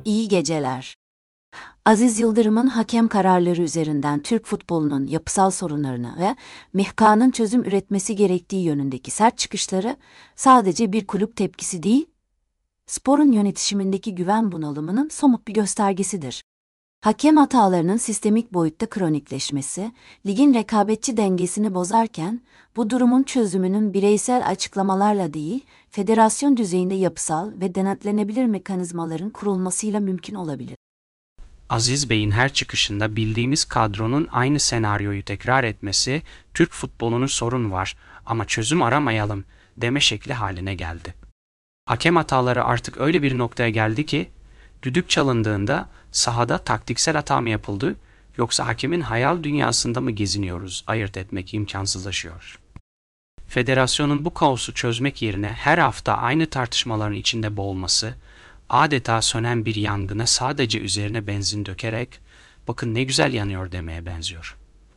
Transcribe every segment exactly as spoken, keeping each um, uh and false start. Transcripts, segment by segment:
İyi geceler. Aziz Yıldırım'ın hakem kararları üzerinden Türk futbolunun yapısal sorunlarını ve M H K'nın çözüm üretmesi gerektiği yönündeki sert çıkışları sadece bir kulüp tepkisi değil, sporun yönetişimindeki güven bunalımının somut bir göstergesidir. Hakem hatalarının sistemik boyutta kronikleşmesi, ligin rekabetçi dengesini bozarken, bu durumun çözümünün bireysel açıklamalarla değil, federasyon düzeyinde yapısal ve denetlenebilir mekanizmaların kurulmasıyla mümkün olabilir. Aziz Bey'in her çıkışında bildiğimiz kadronun aynı senaryoyu tekrar etmesi, Türk futbolunun sorun var ama çözüm aramayalım deme şekli haline geldi. Hakem hataları artık öyle bir noktaya geldi ki, düdük çalındığında sahada taktiksel hata mı yapıldı yoksa hakemin hayal dünyasında mı geziniyoruz ayırt etmek imkansızlaşıyor. Federasyonun bu kaosu çözmek yerine her hafta aynı tartışmaların içinde boğulması, adeta sönen bir yangına sadece üzerine benzin dökerek "bakın ne güzel yanıyor" demeye benziyor.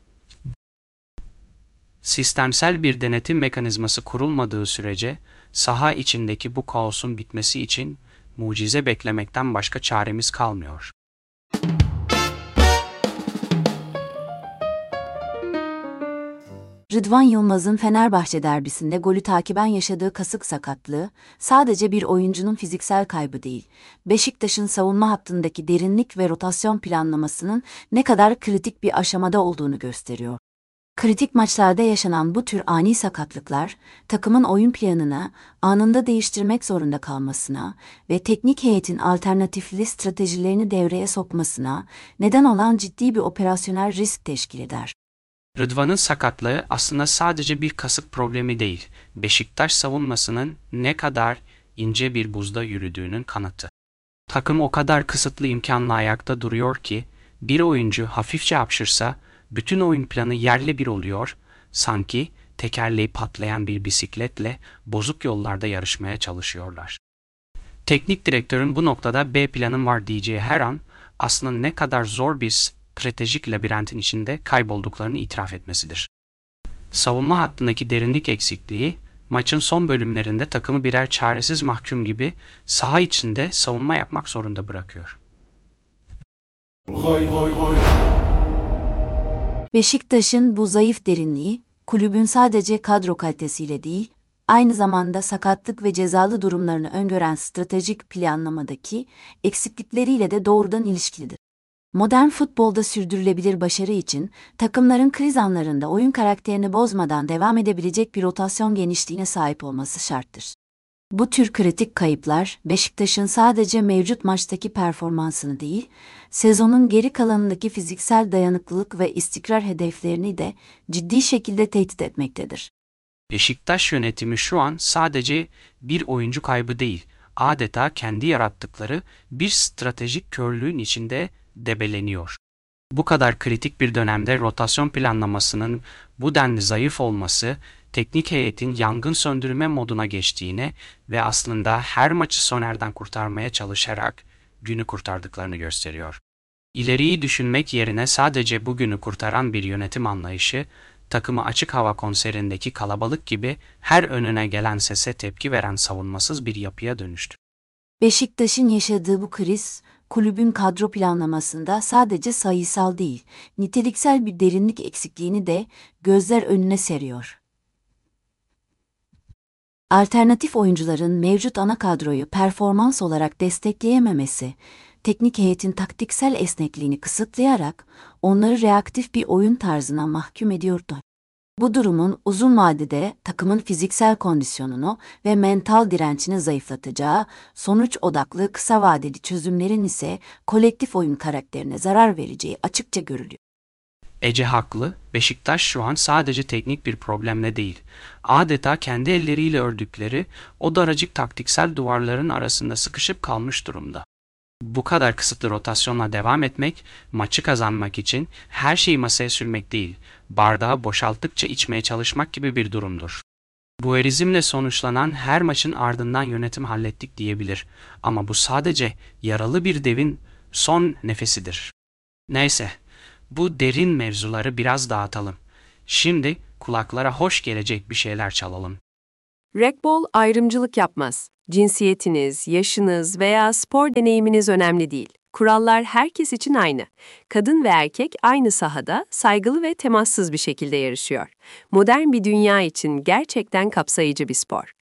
Sistemsel bir denetim mekanizması kurulmadığı sürece saha içindeki bu kaosun bitmesi için mucize beklemekten başka çaremiz kalmıyor. Rıdvan Yılmaz'ın Fenerbahçe derbisinde golü takiben yaşadığı kasık sakatlığı, sadece bir oyuncunun fiziksel kaybı değil, Beşiktaş'ın savunma hattındaki derinlik ve rotasyon planlamasının ne kadar kritik bir aşamada olduğunu gösteriyor. Kritik maçlarda yaşanan bu tür ani sakatlıklar, takımın oyun planını anında değiştirmek zorunda kalmasına ve teknik heyetin alternatifli stratejilerini devreye sokmasına neden olan ciddi bir operasyonel risk teşkil eder. Rıdvan'ın sakatlığı aslında sadece bir kasık problemi değil, Beşiktaş savunmasının ne kadar ince bir buzda yürüdüğünün kanıtı. Takım o kadar kısıtlı imkanla ayakta duruyor ki, bir oyuncu hafifçe hapşırsa, bütün oyun planı yerle bir oluyor, sanki tekerleği patlayan bir bisikletle bozuk yollarda yarışmaya çalışıyorlar. Teknik direktörün bu noktada B planım var diyeceği her an, aslında ne kadar zor bir stratejik labirentin içinde kaybolduklarını itiraf etmesidir. Savunma hattındaki derinlik eksikliği, maçın son bölümlerinde takımı birer çaresiz mahkum gibi saha içinde savunma yapmak zorunda bırakıyor. Goy goy goy. Beşiktaş'ın bu zayıf derinliği, kulübün sadece kadro kalitesiyle değil, aynı zamanda sakatlık ve cezalı durumlarını öngören stratejik planlamadaki eksiklikleriyle de doğrudan ilişkilidir. Modern futbolda sürdürülebilir başarı için, takımların kriz anlarında oyun karakterini bozmadan devam edebilecek bir rotasyon genişliğine sahip olması şarttır. Bu tür kritik kayıplar, Beşiktaş'ın sadece mevcut maçtaki performansını değil, sezonun geri kalanındaki fiziksel dayanıklılık ve istikrar hedeflerini de ciddi şekilde tehdit etmektedir. Beşiktaş yönetimi şu an sadece bir oyuncu kaybı değil, adeta kendi yarattıkları bir stratejik körlüğün içinde debeleniyor. Bu kadar kritik bir dönemde rotasyon planlamasının bu denli zayıf olması, teknik heyetin yangın söndürme moduna geçtiğine ve aslında her maçı Soner'den kurtarmaya çalışarak günü kurtardıklarını gösteriyor. İleriyi düşünmek yerine sadece bugünü kurtaran bir yönetim anlayışı, takımı açık hava konserindeki kalabalık gibi her önüne gelen sese tepki veren savunmasız bir yapıya dönüştü. Beşiktaş'ın yaşadığı bu kriz, kulübün kadro planlamasında sadece sayısal değil, niteliksel bir derinlik eksikliğini de gözler önüne seriyor. Alternatif oyuncuların mevcut ana kadroyu performans olarak destekleyememesi, teknik heyetin taktiksel esnekliğini kısıtlayarak onları reaktif bir oyun tarzına mahkum ediyordu. Bu durumun uzun vadede takımın fiziksel kondisyonunu ve mental dirençini zayıflatacağı, sonuç odaklı kısa vadeli çözümlerin ise kolektif oyun karakterine zarar vereceği açıkça görülüyor. Ece haklı, Beşiktaş şu an sadece teknik bir problemle değil, adeta kendi elleriyle ördükleri o daracık taktiksel duvarların arasında sıkışıp kalmış durumda. Bu kadar kısıtlı rotasyonla devam etmek, maçı kazanmak için her şeyi masaya sürmek değil, bardağı boşalttıkça içmeye çalışmak gibi bir durumdur. Bu erizmle sonuçlanan her maçın ardından yönetim hallettik diyebilir ama bu sadece yaralı bir devin son nefesidir. Neyse, bu derin mevzuları biraz dağıtalım. Şimdi kulaklara hoş gelecek bir şeyler çalalım. Racquetball ayrımcılık yapmaz. Cinsiyetiniz, yaşınız veya spor deneyiminiz önemli değil. Kurallar herkes için aynı. Kadın ve erkek aynı sahada saygılı ve temassız bir şekilde yarışıyor. Modern bir dünya için gerçekten kapsayıcı bir spor.